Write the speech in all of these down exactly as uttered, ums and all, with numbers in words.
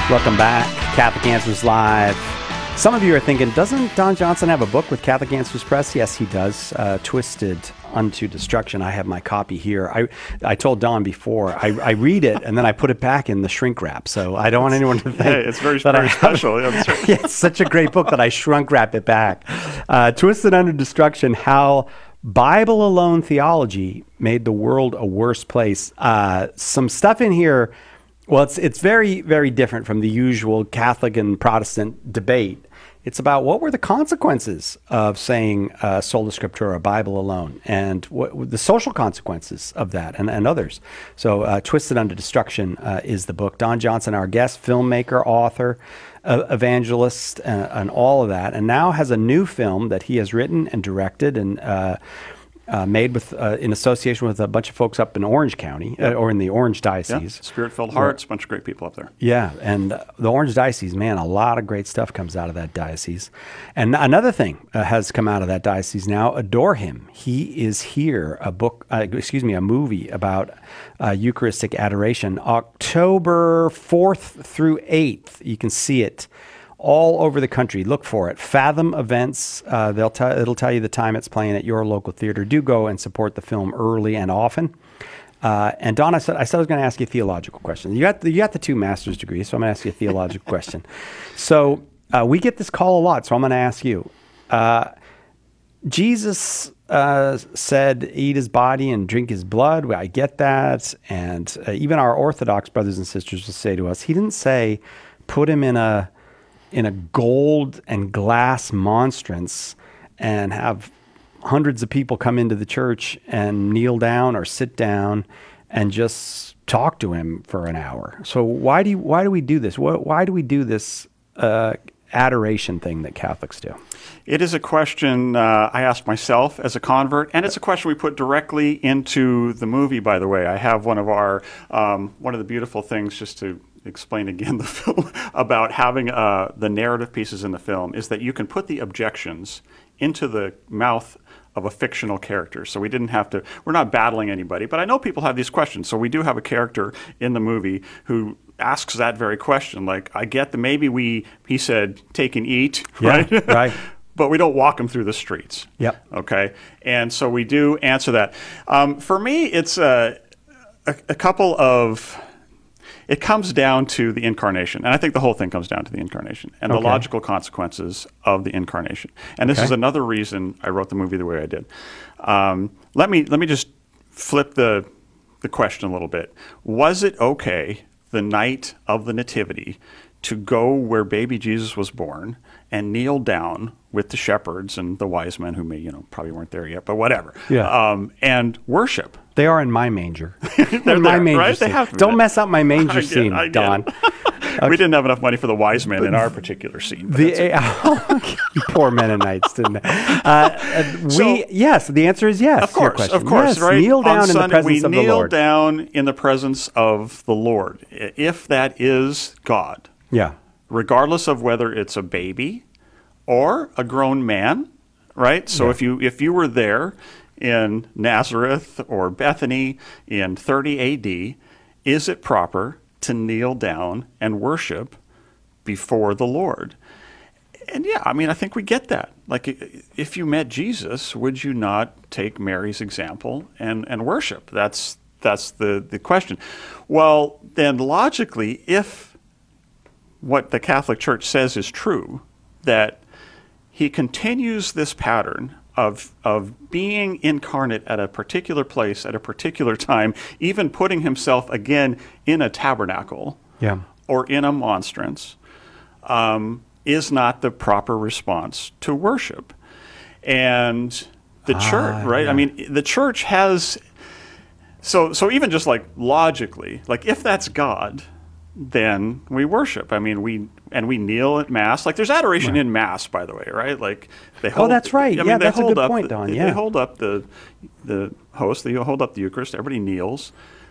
Welcome back. Catholic Answers Live. Some of you are thinking, doesn't Don Johnson have a book with Catholic Answers Press? Yes, he does. Uh, Twisted Unto Destruction. I have my copy here. I I told Don before, I, I read it and then I put it back in the shrink wrap. So I don't want anyone to think hey, it's very, that very I special. Yeah, that's right. yeah, it's such a great book that I shrunk wrap it back. Uh, Twisted Unto Destruction, How Bible Alone Theology Made the World a Worse Place. Uh, some stuff in here. Well, it's it's very, very different from the usual Catholic and Protestant debate. It's about what were the consequences of saying uh, sola scriptura, Bible alone, and what the social consequences of that, and, and others. So uh, Twisted Unto Destruction uh, is the book. Don Johnson, our guest, filmmaker, author, uh, evangelist, uh, and all of that, and now has a new film that he has written and directed and uh, Uh, made with uh, in association with a bunch of folks up in Orange County, uh, or in the Orange Diocese. Yeah, Spirit-Filled Hearts, a bunch of great people up there. Yeah, and uh, the Orange Diocese, man, a lot of great stuff comes out of that diocese. And another thing uh, has come out of that diocese now, Adore Him. He is here, a book, uh, excuse me, a movie about uh, Eucharistic adoration, October fourth through eighth. You can see it all over the country. Look for it. Fathom Events. Uh, they'll tell. It'll tell you the time it's playing at your local theater. Do go and support the film early and often. Uh, and Don, I said I said I was going to ask you a theological question. You got the, you got the two master's degrees, so I'm going to ask you a theological question. So uh, we get this call a lot, so I'm going to ask you. Uh, Jesus uh, said, "Eat his body and drink his blood." I get that, and uh, even our Orthodox brothers and sisters will say to us, he didn't say, "Put him in a." in a gold and glass monstrance and have hundreds of people come into the church and kneel down or sit down and just talk to him for an hour. So why do you, why do we do this? Why, why do we do this uh, adoration thing that Catholics do? It is a question uh, I asked myself as a convert, and it's a question we put directly into the movie, by the way. I have one of our, um, one of the beautiful things, just to explain again the film, about having uh, the narrative pieces in the film, is that you can put the objections into the mouth of a fictional character. So we didn't have to, we're not battling anybody, but I know people have these questions. So we do have a character in the movie who asks that very question. Like, I get that maybe we, he said, take and eat, right? Yeah, right. But we don't walk them through the streets. Yep. Okay. And so we do answer that. Um, for me, it's a, a, a couple of, it comes down to the incarnation. And I think the whole thing comes down to the incarnation and Okay. the logical consequences of the incarnation. And this Okay. is another reason I wrote the movie the way I did. Um, let me let me just flip the the question a little bit. Was it okay the night of the Nativity to go where baby Jesus was born and kneel down with the shepherds and the wise men who may, you know, probably weren't there yet, but whatever, Yeah. um, and worship? They are in my manger. They're in my there, manger right? They scene. have to be Don't there. mess up my manger I get- scene, I get Don. it. We didn't have enough money for the wise men in our particular scene. but that's The okay. you poor Mennonites, didn't they? Uh, uh, we So- yes. The answer is yes. Of to your course, question. of course, yes, right? Kneel down On in the Sunday, presence we of the kneel Lord. down in the presence of the Lord, if that is God, Yeah. regardless of whether it's a baby or a grown man, right? So Yeah. if you if you were there in Nazareth or Bethany in thirty A D, is it proper to kneel down and worship before the Lord? And yeah, I mean, I think we get that. Like, i- if you met Jesus, would you not take Mary's example and, and worship? That's that's the, the question. Well, then logically, if what the Catholic Church says is true, that he continues this pattern of of being incarnate at a particular place at a particular time, even putting himself again in a tabernacle Yeah. or in a monstrance, um, is not the proper response to worship. And the Ah, church, right? yeah. I mean, the church has, so so even just like logically, like if that's God, then we worship. I mean, we and we kneel at Mass. Like there's adoration Right. in Mass, by the way, right? Like they hold. Oh, that's right. I mean, Yeah, they that's a hold good up point, the- Don. They, Yeah. they hold up the the host. They hold up the Eucharist. Everybody kneels.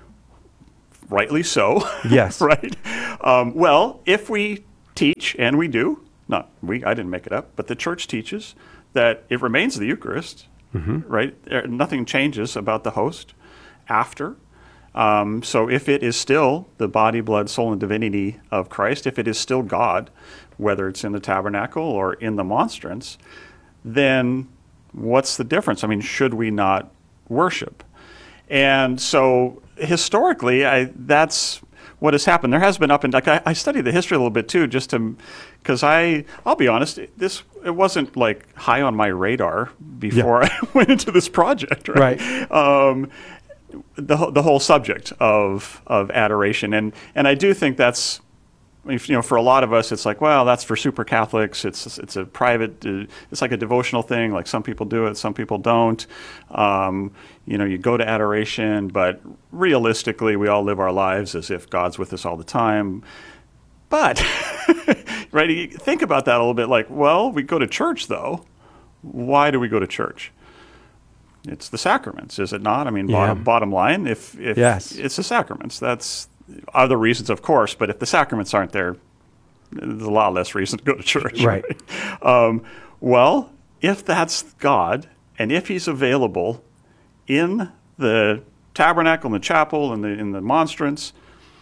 Rightly so. Yes. Right. Um, well, if we teach, and we do, not we. I didn't make it up, but the Church teaches that it remains the Eucharist. Mm-hmm. Right. There, nothing changes about the host after. Um, so if it is still the body, blood, soul, and divinity of Christ, if it is still God, whether it's in the tabernacle or in the monstrance, then what's the difference? I mean, should we not worship? And so historically, I, that's what has happened. There has been up and like I, I studied the history a little bit too, just to because I I'll be honest, this it wasn't like high on my radar before yeah. I went into this project. Right. right. Um, the the whole subject of of adoration, and and I do think that's. If, you know, for a lot of us, it's like, well, that's for super Catholics. It's it's a private, uh, it's like a devotional thing. Like some people do it, some people don't. Um, you know, you go to adoration, but realistically, we all live our lives as if God's with us all the time. But, right, you think about that a little bit. Like, well, we go to church, though. Why do we go to church? It's the sacraments, is it not? I mean, yeah. bottom, bottom line, if, if yes. it's the sacraments, that's other reasons, of course, but if the sacraments aren't there, there's a lot less reason to go to church. Right. right? Um, well, if that's God, and if he's available in the tabernacle, in the chapel, in the, in the monstrance,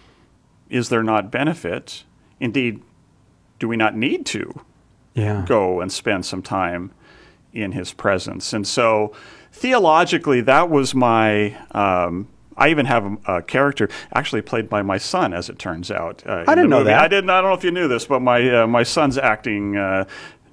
is there not benefit? Indeed, do we not need to yeah. go and spend some time in his presence? And so theologically, that was my... Um, I even have a, a character actually played by my son, as it turns out. Uh, I didn't know movie. that. I didn't. I don't know if you knew this, but my uh, my son's acting uh,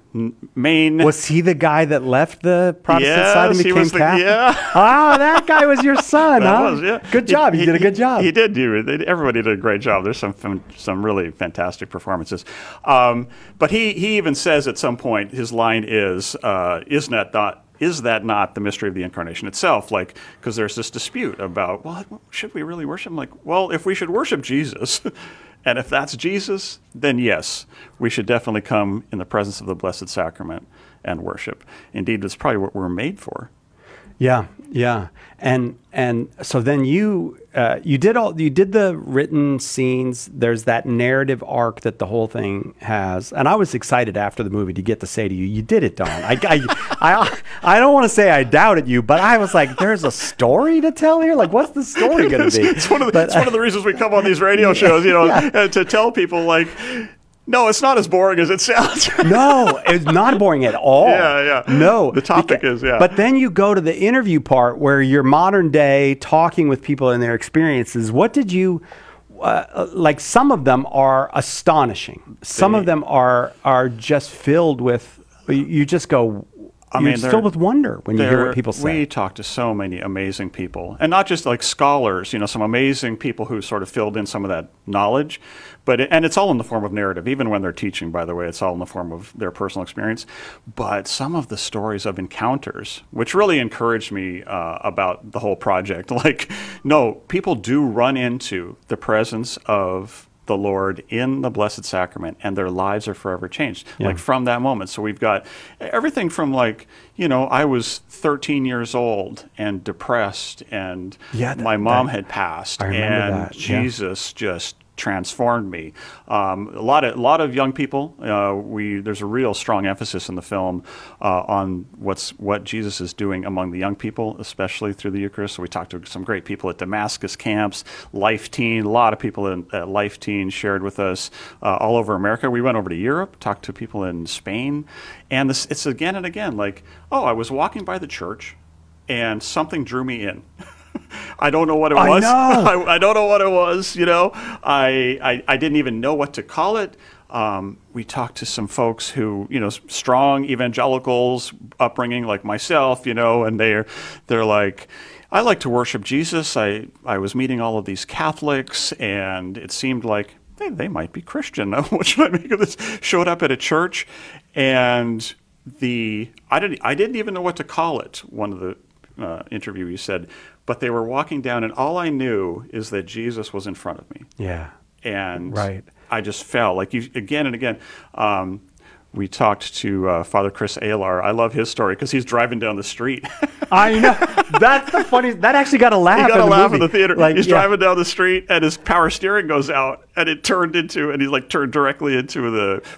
main. Was he the guy that left the Protestant yes, side and became he was the, Catholic? Yeah. Ah, that guy was your son, that huh? Was, yeah. Good job. He, he did a good job. He, he did. Do. Everybody did a great job. There's some some really fantastic performances. Um, but he he even says at some point, his line is, uh, "Isn't that not?" Is that not the mystery of the incarnation itself? Like, because there's this dispute about, well, should we really worship him? Like, well, if we should worship Jesus, and if that's Jesus, then yes, we should definitely come in the presence of the Blessed Sacrament and worship. Indeed, that's probably what we're made for. Yeah, yeah, and and so then you uh, you did all you did the written scenes. There's that narrative arc that the whole thing has, and I was excited after the movie to get to say to you, you did it, Don. I I I, I don't want to say I doubted you, but I was like, there's a story to tell here. Like, what's the story going to be? It's one of the, but, it's one of the reasons we come on these radio shows, you know, yeah. uh, to tell people like. No, it's not as boring as it sounds. No, it's not boring at all. Yeah, yeah. No. The topic because, is, yeah. But then you go to the interview part where you're modern day talking with people and their experiences. What did you, uh, like some of them are astonishing. Some They, of them are are just filled with, you just go, I you're mean, just filled with wonder when you hear what people say. We talk to so many amazing people, and not just like scholars, you know, some amazing people who sort of filled in some of that knowledge, but it, and it's all in the form of narrative. Even when they're teaching, by the way, it's all in the form of their personal experience. But some of the stories of encounters, which really encouraged me uh, about the whole project, like, no, people do run into the presence of the Lord in the Blessed Sacrament, and their lives are forever changed, yeah. like from that moment. So we've got everything from like, you know, I was thirteen years old and depressed, and yeah, that, my mom that, had passed, I remember and that. Yeah. Jesus just transformed me. Um, a lot of a lot of young people. Uh, we there's a real strong emphasis in the film uh, on what's what Jesus is doing among the young people, especially through the Eucharist. So we talked to some great people at Damascus camps, Life Teen. A lot of people in, at Life Teen shared with us uh, all over America. We went over to Europe, talked to people in Spain, and this, it's again and again like, oh, I was walking by the church, and something drew me in. I don't know what it I was. Know. I, I don't know what it was. You know, I, I I didn't even know what to call it. Um, we talked to some folks who, you know, strong evangelicals upbringing like myself, you know, and they're they're like, I like to worship Jesus. I I was meeting all of these Catholics, and it seemed like hey, they might be Christian. What should I make of this? Showed up at a church, and the I didn't I didn't even know what to call it. One of the uh, interviewees said. But they were walking down, and all I knew is that Jesus was in front of me. Yeah. And right. I just fell. Like you, again and again, um, we talked to uh, Father Chris Aylar. I love his story because he's driving down the street. I know. That's the funny. That actually got a laugh. He got in a the laugh movie. in the theater. Like, he's yeah. driving down the street, and his power steering goes out, and it turned into, and he like turned directly into the